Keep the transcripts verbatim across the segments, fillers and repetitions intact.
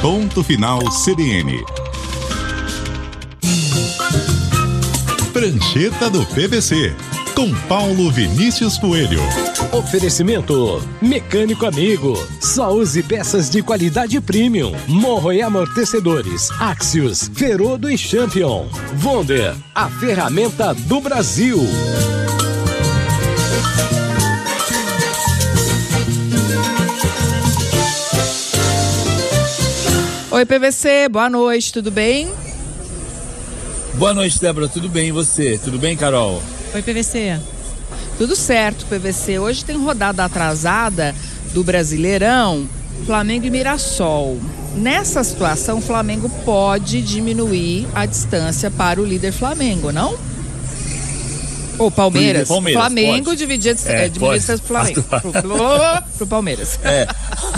Ponto Final C B N. Prancheta do P V C, com Paulo Vinícius Coelho. Oferecimento Mecânico Amigo. Só use peças de qualidade premium. Morro e amortecedores Axios, Ferodo e Champion. Wonder, a ferramenta do Brasil. Oi, P V C, boa noite, tudo bem? Boa noite, Débora, tudo bem e você? Tudo bem, Carol? Oi, P V C. Tudo certo, P V C. Hoje tem rodada atrasada do Brasileirão, Flamengo e Mirassol. Nessa situação, o Flamengo pode diminuir a distância para o líder Flamengo, não? Ou Palmeiras? Palmeiras Flamengo pode. dividir a distância, É, é, dividir a distância pro Flamengo. Pro, pro, pro Palmeiras. É.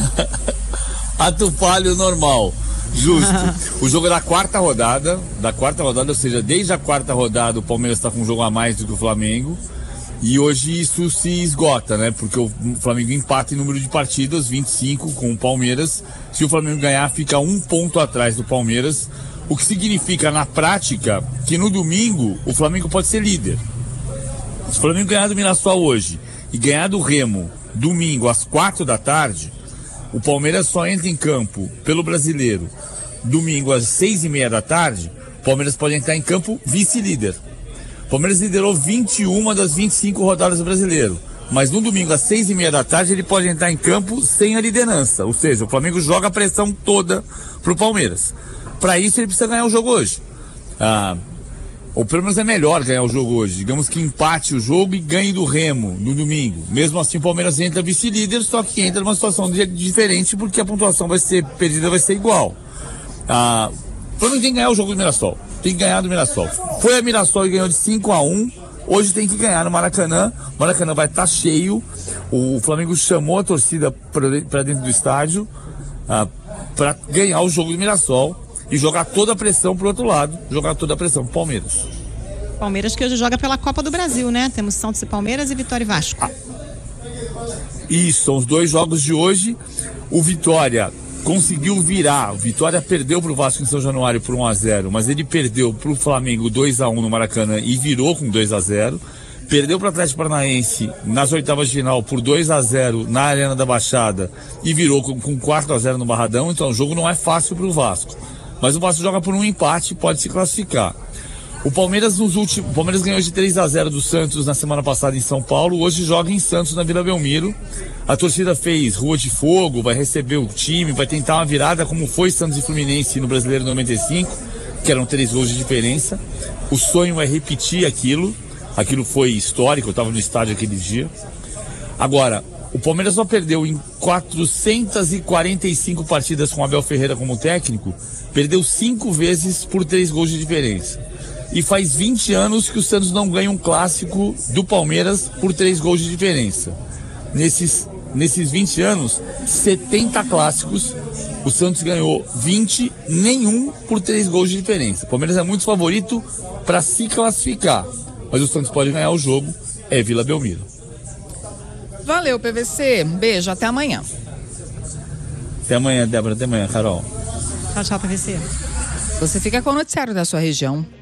Ato falho normal. Justo. O jogo é da quarta rodada, da quarta rodada, ou seja, desde a quarta rodada o Palmeiras está com um jogo a mais do que o Flamengo. E hoje isso se esgota, né? Porque o Flamengo empata em número de partidas, vinte e cinco com o Palmeiras. Se o Flamengo ganhar, fica um ponto atrás do Palmeiras. O que significa, na prática, que no domingo o Flamengo pode ser líder. Se o Flamengo ganhar do Mirassol hoje e ganhar do Remo domingo às quatro da tarde, o Palmeiras só entra em campo pelo Brasileiro domingo às seis e meia da tarde. O Palmeiras pode entrar em campo vice-líder. O Palmeiras liderou vinte e uma das vinte e cinco rodadas do Brasileiro, mas no domingo às seis e meia da tarde ele pode entrar em campo sem a liderança, ou seja, o Flamengo joga a pressão toda pro Palmeiras. Para isso ele precisa ganhar o jogo hoje. Ah, ou pelo menos é melhor ganhar o jogo hoje. Digamos que empate o jogo e ganhe do Remo no domingo. Mesmo assim o Palmeiras entra vice-líder, só que entra numa situação de, diferente porque a pontuação vai ser perdida, vai ser igual. Ah, o Flamengo tem que ganhar o jogo do Mirassol. Tem que ganhar do Mirassol. Foi a Mirassol e ganhou de cinco a um. Hoje tem que ganhar no Maracanã. O Maracanã vai estar cheio. O Flamengo chamou a torcida para dentro do estádio ah, para ganhar o jogo do Mirassol e jogar toda a pressão pro outro lado, jogar toda a pressão pro Palmeiras. Palmeiras que hoje joga pela Copa do Brasil, né? Temos Santos e Palmeiras e Vitória e Vasco. Ah, isso, são os dois jogos de hoje. O Vitória conseguiu virar. O Vitória perdeu pro Vasco em São Januário por um a zero, mas ele perdeu pro Flamengo dois a um no Maracanã e virou com dois a zero. Perdeu pro Atlético Paranaense nas oitavas de final por dois a zero na Arena da Baixada e virou com, com quatro a zero no Barradão. Então o jogo não é fácil pro Vasco. Mas o Vasco joga por um empate e pode se classificar. O Palmeiras nos últimos, o Palmeiras ganhou de três a zero do Santos na semana passada em São Paulo. Hoje joga em Santos, na Vila Belmiro. A torcida fez Rua de Fogo, vai receber o time, vai tentar uma virada como foi Santos e Fluminense no Brasileiro noventa e cinco, que eram três gols de diferença. O sonho é repetir aquilo. Aquilo foi histórico, eu estava no estádio aquele dia. Agora, o Palmeiras só perdeu em quatrocentas e quarenta e cinco partidas com Abel Ferreira como técnico. Perdeu cinco vezes por três gols de diferença. E faz vinte anos que o Santos não ganha um clássico do Palmeiras por três gols de diferença. Nesses, nesses vinte anos, setenta clássicos, o Santos ganhou vinte, nenhum por três gols de diferença. O Palmeiras é muito favorito para se classificar, mas o Santos pode ganhar o jogo, é Vila Belmiro. Valeu, P V C. Beijo, até amanhã. Até amanhã, Débora, até amanhã, Carol. Tchau, tchau, P V C. Você fica com o noticiário da sua região.